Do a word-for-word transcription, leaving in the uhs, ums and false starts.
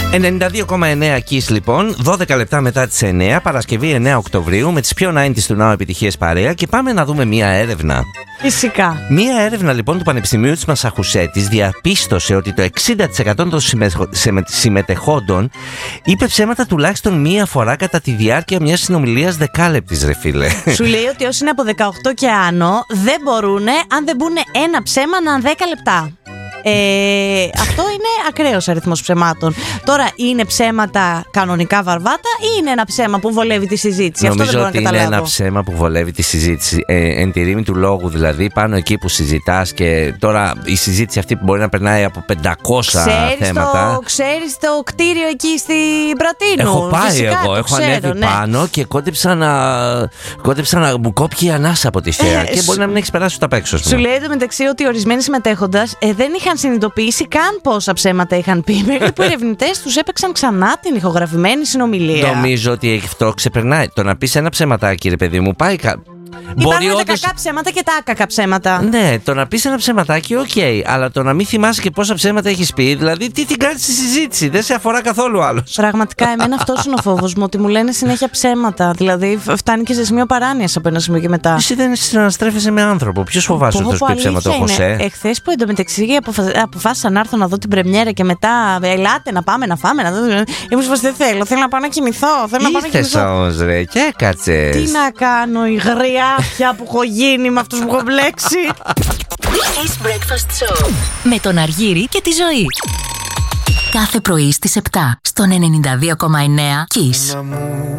ενενήντα δύο κόμμα εννέα Kiss λοιπόν, δώδεκα λεπτά μετά τις εννέα, Παρασκευή εννέα Οκτωβρίου, με τις πιο ενενήντα του Now επιτυχίες παρέα, και πάμε να δούμε μία έρευνα. Φυσικά. Μία έρευνα λοιπόν του Πανεπιστημίου της Μασαχουσέτης διαπίστωσε ότι το εξήντα τοις εκατό των συμμετεχόντων είπε ψέματα τουλάχιστον μία φορά κατά τη διάρκεια μιας συνομιλίας δεκάλεπτης, ρε φίλε. Σου λέει ότι όσοι είναι από δεκαοκτώ και άνω δεν μπορούν, αν δεν μπουν ένα ψέμα, ανά δέκα λεπτά. Ε, αυτό είναι ακραίος αριθμός ψεμάτων. Τώρα, είναι ψέματα κανονικά βαρβάτα ή είναι ένα ψέμα που βολεύει τη συζήτηση? Νομίζω αυτό δεν ότι μπορώ να είναι ένα ψέμα που βολεύει τη συζήτηση. Ε, εν τη ρήμη του λόγου, δηλαδή, πάνω εκεί που συζητάς, και τώρα η συζήτηση αυτή που μπορεί να περνάει από πεντακόσια ξέρεις θέματα. Το, ξέρεις το κτίριο εκεί στην Πρατίνου? Έχω πάει Φυσικά, εγώ, έχω ξέρω, ανέβει ναι. πάνω και κόντεψα να, κόντεψα να μου κόπηκε η ανάσα από τη θέα. Ε, και μπορεί να μην έχει περάσει ούτε απ' έξω. Σου λέει εντωμεταξύ ότι ορισμένοι συμμετέχοντας ε, δεν είχαν συνειδητοποιήσει καν πόσα ψέματα είχαν πει, μέχρι που οι ερευνητές τους έπαιξαν ξανά την ηχογραφημένη συνομιλία. Νομίζω ότι αυτό ξεπερνάει. Το να πεις ένα ψεματάκι, ρε παιδί μου, πάει. Κα... Υπάρχουν τα όντως... κακά ψέματα και τα άκακα ψέματα. Ναι, το να πεις ένα ψεματάκι, οκ, okay, αλλά το να μην θυμάσαι και πόσα ψέματα έχεις πει, δηλαδή τι την κάνεις στη συζήτηση, δεν σε αφορά καθόλου άλλος. Πραγματικά, εμένα αυτός είναι ο φόβος μου, ότι μου λένε συνέχεια ψέματα. Δηλαδή, φτάνει και σε σημείο παράνοιας από ένα σημείο και μετά. Εσύ δεν συναναστρέφεσαι με άνθρωπο. Ποιος φοβάσαι ότι θα σου πει ψέματα, ο Χωσέ? Εχθές που εντωμεταξύ αποφα... αποφάσισα να έρθω να δω την πρεμιέρα και μετά ελάτε να πάμε να φάμε. Να δω... Ήμουν πως δεν θέλω, θέλω να πάω να κοιμηθώ. Θέλω να πάω να κοιμηθώ. Όμως, ρε, και έκατσες. Τι να κάνω, η γριάφια που έχω γίνει με αυτούς που έχω μπλέξει. Kiss Breakfast Show με τον Αργύρη και τη Ζωή. Κάθε πρωί στις επτά στον ενενήντα δύο κόμμα εννέα Kiss.